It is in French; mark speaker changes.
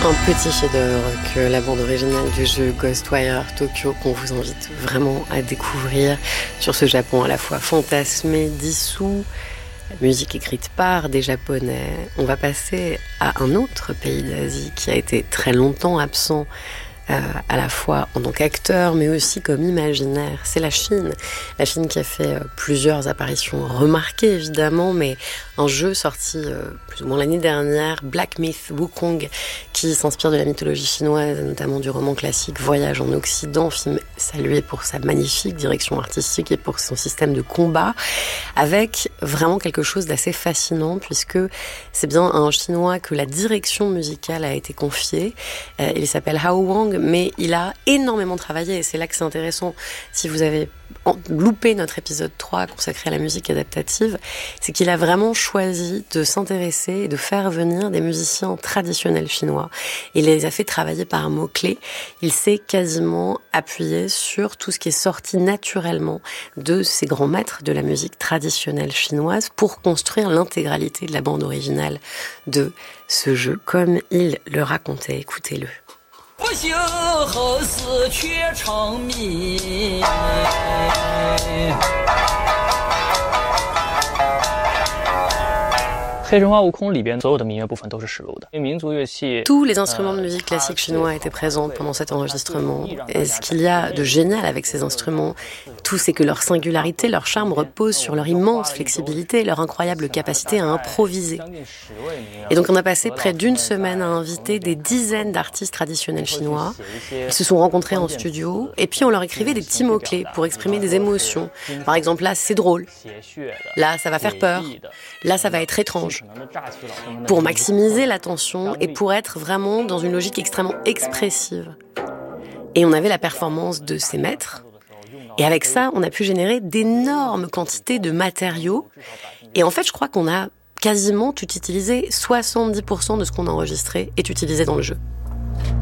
Speaker 1: Un petit chef-d'œuvre que la bande originale du jeu Ghostwire Tokyo, qu'on vous invite vraiment à découvrir sur ce Japon à la fois fantasmé, dissous, musique écrite par des Japonais. On va passer à un autre pays d'Asie qui a été très longtemps absent à la fois en tant qu'acteur mais aussi comme imaginaire, c'est la Chine. La Chine qui a fait plusieurs apparitions remarquées évidemment, mais un jeu sorti plus ou moins l'année dernière, Black Myth Wukong, qui s'inspire de la mythologie chinoise, notamment du roman classique Voyage en Occident, film salué pour sa magnifique direction artistique et pour son système de combat, avec vraiment quelque chose d'assez fascinant puisque c'est bien un Chinois que la direction musicale a été confiée. Il s'appelle Hao Wang, mais il a énormément travaillé et c'est là que c'est intéressant. Si vous avez loupé notre épisode 3 consacré à la musique adaptative, c'est qu'il a vraiment choisi de s'intéresser et de faire venir des musiciens traditionnels chinois. Il les a fait travailler par un mot-clé. Il s'est quasiment appuyé sur tout ce qui est sorti naturellement de ces grands maîtres de la musique traditionnelle chinoise pour construire l'intégralité de la bande originale de ce jeu, comme il le racontait. Écoutez-le.
Speaker 2: 不行，后死却成谜。黑神话悟空里边所有的民乐部分都是实录的，因为民族乐器。
Speaker 1: Tous les instruments de musique classique chinois étaient présents pendant cet enregistrement. Et ce qu'il y a de génial avec ces instruments, tout c'est que leur singularité, leur charme repose sur leur immense flexibilité, leur incroyable capacité à improviser. Et donc on a passé près d'une semaine à inviter des dizaines d'artistes traditionnels chinois. Ils se sont rencontrés en studio et puis on leur écrivait des petits mots-clés pour exprimer des émotions. Par exemple, là c'est drôle, là ça va faire peur, là ça va être étrange. Pour maximiser l'attention et pour être vraiment dans une logique extrêmement expressive. Et on avait la performance de ces maîtres. Et avec ça, on a pu générer d'énormes quantités de matériaux. Et en fait, je crois qu'on a quasiment tout utilisé. 70% de ce qu'on a enregistré est utilisé dans le jeu.